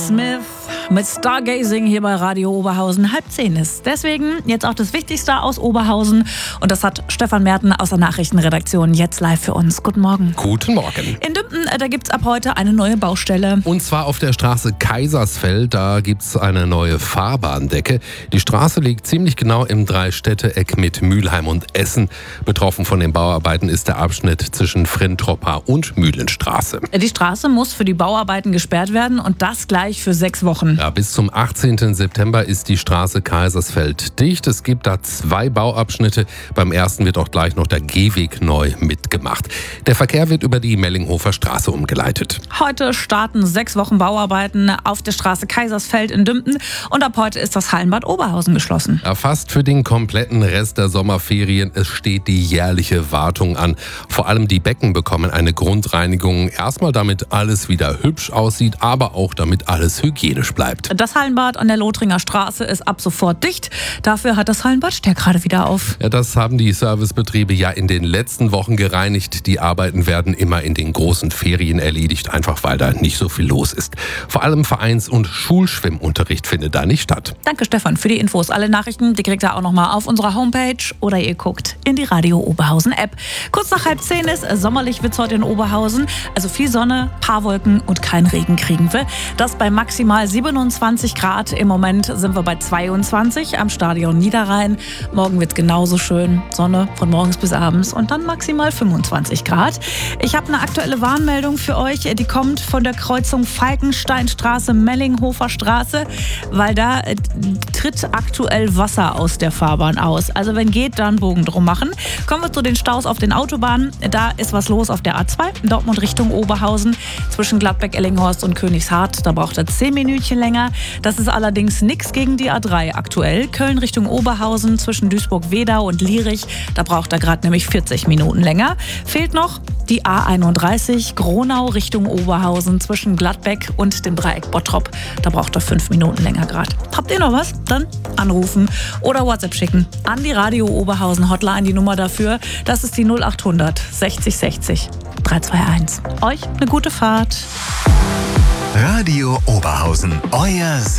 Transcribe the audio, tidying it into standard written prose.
Smith mit Stargazing hier bei Radio Oberhausen. 9:30 ist. Deswegen jetzt auch das Wichtigste aus Oberhausen. Und das hat Stefan Merten aus der Nachrichtenredaktion jetzt live für uns. Guten Morgen. Guten Morgen. In Dümpen, da gibt es ab heute eine neue Baustelle. Und zwar auf der Straße Kaisersfeld. Da gibt es eine neue Fahrbahndecke. Die Straße liegt ziemlich genau im Dreistädte-Eck mit Mülheim und Essen. Betroffen von den Bauarbeiten ist der Abschnitt zwischen Frintropa und Mühlenstraße. Die Straße muss für die Bauarbeiten gesperrt werden und das gleich für 6 Wochen. Ja, bis zum 18. September ist die Straße Kaisersfeld dicht. Es gibt da 2 Bauabschnitte. Beim ersten wird auch gleich noch der Gehweg neu mitgemacht. Der Verkehr wird über die Mellinghofer Straße umgeleitet. Heute starten 6 Wochen Bauarbeiten auf der Straße Kaisersfeld in Dümpen. Und ab heute ist das Hallenbad Oberhausen geschlossen. Ja, fast für den kompletten Rest der Sommerferien. Es steht die jährliche Wartung an. Vor allem die Becken bekommen eine Grundreinigung. Erstmal damit alles wieder hübsch aussieht, aber auch damit alles hygienisch bleibt. Das Hallenbad an der Lothringer Straße ist ab sofort dicht. Dafür hat das Hallenbad Stärkrade wieder auf. Ja, das haben die Servicebetriebe ja in den letzten Wochen gereinigt. Die Arbeiten werden immer in den großen Ferien erledigt, einfach weil da nicht so viel los ist. Vor allem Vereins- und Schulschwimmunterricht findet da nicht statt. Danke Stefan für die Infos. Alle Nachrichten, die kriegt ihr auch nochmal auf unserer Homepage oder ihr guckt in die Radio Oberhausen App. Kurz nach 9:30 ist, sommerlich wird es heute in Oberhausen. Also viel Sonne, paar Wolken und kein Regen kriegen wir. Das bei maximal 27 Grad. Im Moment sind wir bei 22 am Stadion Niederrhein. Morgen wird es genauso schön. Sonne von morgens bis abends und dann maximal 25 Grad. Ich habe eine aktuelle Warnmeldung für euch. Die kommt von der Kreuzung Falkensteinstraße, Mellinghofer Straße, weil da tritt aktuell Wasser aus der Fahrbahn aus. Also wenn geht, dann Bogen drum machen. Kommen wir zu den Staus auf den Autobahnen. Da ist was los auf der A2, Dortmund Richtung Oberhausen. Zwischen Gladbeck, Ellinghorst und Königshardt. Da braucht er 10 Minütchen länger. Das ist allerdings nichts gegen die A3 aktuell. Köln Richtung Oberhausen zwischen Duisburg-Wedau und Lierich. Da braucht er gerade nämlich 40 Minuten länger. Fehlt noch die A31 Gronau Richtung Oberhausen zwischen Gladbeck und dem Dreieck Bottrop. Da braucht er 5 Minuten länger gerade. Habt ihr noch was? Dann anrufen oder WhatsApp schicken an die Radio Oberhausen Hotline. Die Nummer dafür, das ist die 0800 60 60 321. Euch eine gute Fahrt. Radio Oberhausen, euer